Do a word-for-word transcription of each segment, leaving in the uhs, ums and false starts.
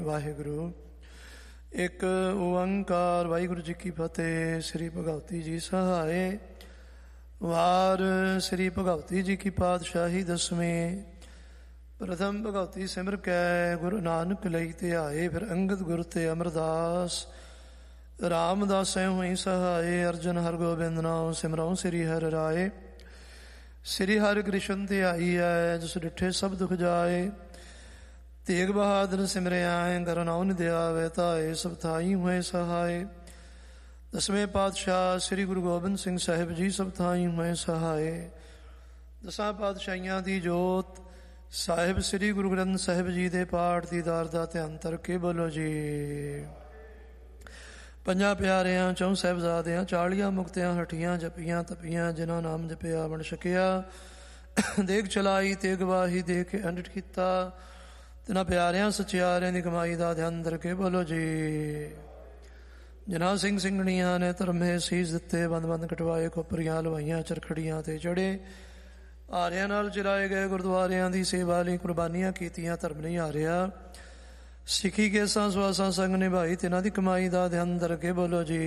ਵਾਹਿਗੁਰੂ। ਇੱਕ ਓੰਕਾਰ ਵਾਹਿਗੁਰੂ ਜੀ ਕੀ ਫਤਿਹ। ਸ੍ਰੀ ਭਗਵਤੀ ਜੀ ਸਹਾਏ। ਵਾਰ ਸ੍ਰੀ ਭਗਵਤੀ ਜੀ ਕੀ ਪਾਤਸ਼ਾਹੀ ਦਸਵੇਂ। ਪ੍ਰਥਮ ਭਗਵਤੀ ਸਿਮਰ ਕੈ ਗੁਰੂ ਨਾਨਕ ਲਈ ਧਿਆਏ। ਫਿਰ ਅੰਗਦ ਗੁਰ ਤੇ ਅਮਰਦਾਸ ਰਾਮਦਾਸੈ ਹੋਈ ਸਹਾਏ। ਅਰਜਨ ਹਰਗੋਬਿੰਦ ਨਾਮ ਸਿਮਰਉ ਸ੍ਰੀ ਹਰਿ ਰਾਏ। ਸ੍ਰੀ ਹਰਿ ਕ੍ਰਿਸ਼ਨ ਧਿਆਈ ਹੈ ਜਿਸ ਡਿਠੇ ਸਭ ਦੁਖ ਜਾਏ। ਤੇਗ ਬਹਾਦਰ ਸਿਮਰਿਆ ਕਰਨਾਉ ਨਿਧਿਆਵੇ ਧਾਏ। ਸਭ ਥਾਈ ਹੋਏ ਸਹਾਏ। ਦਸਵੇਂ ਪਾਤਸ਼ਾਹ ਸ੍ਰੀ ਗੁਰੂ ਗੋਬਿੰਦ ਸਿੰਘ ਸਾਹਿਬ ਜੀ ਸਭ ਥਾਈ ਹੋਏ ਸਹਾਏ। ਦਸਾਂ ਪਾਤਸ਼ਾਹੀਆਂ ਦੀ ਜੋਤ ਸਾਹਿਬ ਸ੍ਰੀ ਗੁਰੂ ਗ੍ਰੰਥ ਸਾਹਿਬ ਜੀ ਦੇ ਪਾਠ ਦੀਦਾਰ ਦਾ ਧਿਆਨ ਕਰਕੇ ਬੋਲੋ ਜੀ। ਪੰਜਾਂ ਪਿਆਰਿਆਂ ਚੌਂ ਸਾਹਿਬਜ਼ਾਦਿਆਂ ਚਾਲੀਆਂ ਮੁਕਤਿਆਂ ਹਠੀਆਂ ਜਪੀਆਂ ਤਪੀਆਂ ਜਿਨ੍ਹਾਂ ਨਾਮ ਜਪਿਆ ਬਣ ਸਕਿਆ। ਦੇਖ ਚਲਾਈ ਤੇ ਗਵਾਹੀ ਦੇ ਕੇ ਅੰਡਿਤ ਕੀਤਾ। ਤਿਨਾਂ ਪਿਆਰਿਆਂ ਸਚਿਆਰਿਆਂ ਦੀ ਕਮਾਈ ਦਾ ਧਿਆਨ ਕਰਕੇ ਬੋਲੋ ਜੀ। ਜਿਨ੍ਹਾਂ ਸਿੰਘ ਸਿੰਘਣੀਆਂ ਨੇ ਧਰਮੇ ਸੀਸ ਦਿੱਤੇ ਬੰਦ ਬੰਦ ਕਟਵਾਏ ਖੋਪਰੀਆਂ ਲਵਾਈਆਂ ਚਰਖੜੀਆਂ ਤੇ ਚੜੇ। ਆਰਿਆਂ ਨਾਲ ਚਲਾਏ ਗਏ ਗੁਰਦੁਆਰਿਆਂ ਦੀ ਸੇਵਾ ਲਈ ਕੁਰਬਾਨੀਆਂ ਕੀਤੀਆਂ ਧਰਮ ਨਹੀਂ ਹਾਰਿਆ। ਸਿੱਖੀ ਕੇਸਾਂ ਸੁਆਸਾਂ ਸੰਗ ਨਿਭਾਈ ਤਿਨਾਂ ਦੀ ਕਮਾਈ ਦਾ ਧਿਆਨ ਕਰਕੇ ਬੋਲੋ ਜੀ।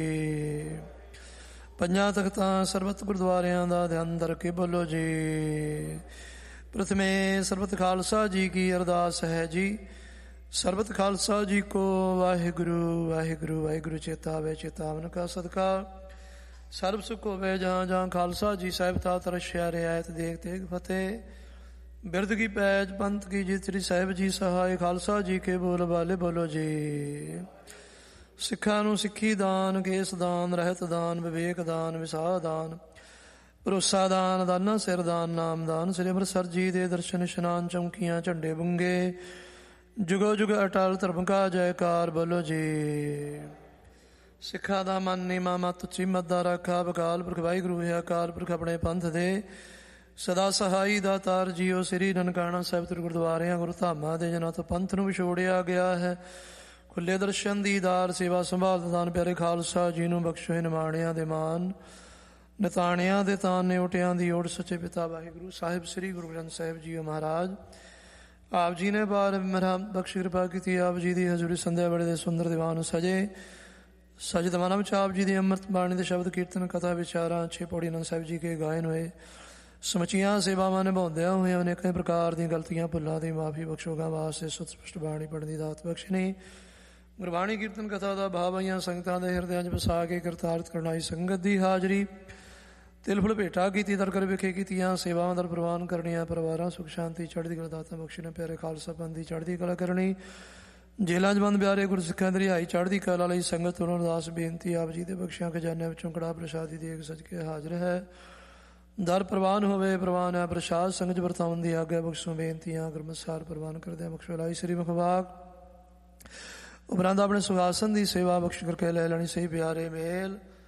ਪੰਜਾਂ ਤਖਤਾਂ ਸਰਬਤ ਗੁਰਦੁਆਰਿਆਂ ਦਾ ਧਿਆਨ ਕਰਕੇ ਬੋਲੋ ਜੀ। ਪ੍ਰਥਮੇ ਸਰਬਤ ਖਾਲਸਾ ਜੀ ਕੀ ਅਰਦਾਸ ਹੈ ਜੀ। ਸਰਬਤ ਖਾਲਸਾ ਜੀ ਕੋ ਵਾਹਿਗੁਰੂ ਵਾਹਿਗੁਰੂ ਵਾਹਿਗੁਰੂ ਚੇਤਾ ਵੇ ਚੇਤਾਵਨ ਕਾ ਸਦਕਾ ਸਰਬ ਸੁਖ ਹੋਵੇ ਜਹਾਂ ਜਹਾਂ ਖਾਲਸਾ ਜੀ ਸਾਹਿਬ ਤਾ ਤਰਸ਼ਿਆ ਰਿਆਇਤ ਦੇਖ ਤੇਗ ਫਤਿਹ। ਬਿਰਦ ਕੀ ਪੈਜ ਪੰਥ ਕੀ ਜੀ ਸ੍ਰੀ ਸਾਹਿਬ ਜੀ ਸਹਾਏ। ਖਾਲਸਾ ਜੀ ਕੇ ਬੋਲ ਵਾਲੇ ਬੋਲੋ ਜੀ। ਸਿੱਖਾਂ ਨੂੰ ਸਿੱਖੀ ਦਾਨ ਕੇਸ ਦਾਨ ਰਹਿਤ ਦਾਨ ਵਿਵੇਕ ਦਾਨ ਵਿਸਾਹ ਦਾਨ ਭਰੋਸਾ ਦਾਨ ਦਾਨਾ ਸਿਰ ਦਾਨ ਨਾਮ ਦਾਨ। ਸ੍ਰੀ ਅੰਮ੍ਰਿਤਸਰ ਜੀ ਦੇ ਦਰਸ਼ਨ ਇਸ਼ਨਾਨ ਚੌਂਕੀਆਂ ਝੰਡੇ ਬੁੰਗੇ ਜੁਗੋ ਜੁਗ ਅਟਲ ਧਰਮ ਕਾ ਜੈਕਾਰ ਬੋਲੋ ਜੀ। ਸਿੱਖਾਂ ਦਾ ਮਨ ਨੀਮਾ ਮਤ ਉੱਚੀ ਮਤ ਦਾ ਰਾਖਾ ਬਕਾਲ ਪੁਰਖ ਵਾਹਿਗੁਰੂ ਹੈ। ਅਕਾਲ ਪੁਰਖ ਆਪਣੇ ਪੰਥ ਦੇ ਸਦਾ ਸਹਾਈ ਦਾਤਾਰ ਜੀਓ। ਸ੍ਰੀ ਨਨਕਾਣਾ ਸਾਹਿਬ ਤੇ ਗੁਰਦੁਆਰਿਆਂ ਗੁਰੂ ਧਾਮਾਂ ਦੇ ਜਿਨ੍ਹਾਂ ਤੋਂ ਪੰਥ ਨੂੰ ਵਿਛੋੜਿਆ ਗਿਆ ਹੈ ਖੁੱਲੇ ਦਰਸ਼ਨ ਦੀਦਾਰ ਸੇਵਾ ਸੰਭਾਲ ਦਾਨ ਪਿਆਰੇ ਖਾਲਸਾ ਜੀ ਨੂੰ ਬਖਸ਼ੋ। ਨਿਮਾਣਿਆਂ ਦੇ ਮਾਨ ਨਿਤਾਣਿਆਂ ਦੇ ਤਾਨ ਨਿਉਟਿਆਂ ਦੀ ਓਟ ਸੱਚੇ ਪਿਤਾ ਵਾਹਿਗੁਰੂ ਸਾਹਿਬ ਸ੍ਰੀ ਗੁਰੂ ਗ੍ਰੰਥ ਸਾਹਿਬ ਜੀ ਮਹਾਰਾਜ ਆਪ ਜੀ ਨੇ ਬਾਰ ਮੇਰਾ ਬਖਸ਼ ਕਿਰਪਾ ਕੀਤੀ। ਆਪ ਜੀ ਦੀ ਹਜ਼ੂਰੀ ਸੰਧਿਆ ਵੇਲੇ ਦੇ ਸੁੰਦਰ ਦੀਵਾਨ ਸਜੇ ਸਜ ਦੀਵਾਨਾਂ ਵਿੱਚ ਆਪ ਜੀ ਦੀ ਅੰਮ੍ਰਿਤ ਬਾਣੀ ਦੇ ਸ਼ਬਦ ਕੀਰਤਨ ਕਥਾ ਵਿਚਾਰਾਂ ਛੇ ਪੌੜੀ ਆਨੰਦ ਸਾਹਿਬ ਜੀ ਕੇ ਗਾਇਨ ਹੋਏ। ਸਮੁੱਚੀਆਂ ਸੇਵਾਵਾਂ ਨਿਭਾਉਂਦਿਆਂ ਹੋਇਆਂ ਅਨੇਕਾਂ ਪ੍ਰਕਾਰ ਦੀਆਂ ਗਲਤੀਆਂ ਭੁੱਲਾਂ ਦੀ ਮਾਫੀ ਬਖਸ਼ੋਗਾ ਵਾਸਤੇ ਸੁਤ ਸਪਸ਼ਟ ਬਾਣੀ ਪੜ੍ਹਨ ਦੀ ਦਾਤ ਬਖਸ਼ਣੀ। ਗੁਰਬਾਣੀ ਕੀਰਤਨ ਕਥਾ ਦਾ ਭਾਵ ਆਈਆਂ ਸੰਗਤਾਂ ਦੇ ਹਿਰਦਿਆਂ 'ਚ ਵਸਾ ਕੇ ਕਰਤਾਰਤ ਕਰਨਾਈ ਸੰਗਤ ਦੀ ਹਾਜ਼ਰੀ ਤਿਲ ਫੁਲ ਭੇਟਾ ਕੀਤੀ ਦਰ ਕਰ ਵਿਖੇ ਕੀਤੀਆਂ ਸੇਵਾਵਾਂ ਦਰ ਪ੍ਰਵਾਨ ਕਰਨੀਆਂ। ਪਰਿਵਾਰਾਂ ਸੁਖ ਸ਼ਾਂਤੀ ਚੜ੍ਹਦੀ ਕਲਾ ਦਾਤਾ ਬਖਸ਼ਣਾ ਪਿਆਰੇ ਖਾਲਸਾ ਪੰਥ ਦੀ ਚੜ੍ਹਦੀ ਕਲਾ ਕਰਨੀ। ਜੇਲਾਂ 'ਚ ਬੰਦ ਪਿਆਰੇ ਗੁਰਸਿੱਖਾਂ ਦੀ ਰਿਹਾਈ ਚੜ੍ਹਦੀ ਕਲਾ ਲਈ ਸੰਗਤ ਨੂੰ ਅਰਦਾਸ ਬੇਨਤੀ। ਆਪ ਜੀ ਦੇ ਬਖਸ਼ਿਆਂ ਖਜ਼ਾਨਿਆਂ ਵਿੱਚੋਂ ਕੜਾਹ ਪ੍ਰਸ਼ਾਦੀ ਦੇਖ ਸਜ ਕੇ ਹਾਜ਼ਰ ਹੈ। ਦਰ ਪ੍ਰਵਾਨ ਹੋਵੇ ਪ੍ਰਵਾਨ ਹੈ ਪ੍ਰਸ਼ਾਦ ਸੰਗਤ ਵਰਤਾਉਣ ਦੀ ਆਗਿਆ ਬਖਸ਼ੋ ਬੇਨਤੀਆਂ। ਗੁਰਮਤਿ ਪ੍ਰਵਾਨ ਕਰਦਿਆਂ ਬਖਸ਼ੋ ਲਾਈ ਸ੍ਰੀ ਮੁਖਵਾਕ ਉਪਰੰਤ ਆਪਣੇ ਸੁਖਾਸਨ ਦੀ ਸੇਵਾ ਬਖਸ਼ ਕਰਕੇ ਲੈ ਲੈਣੀ। ਸਹੀ ਪਿਆਰੇ ਮੇਲ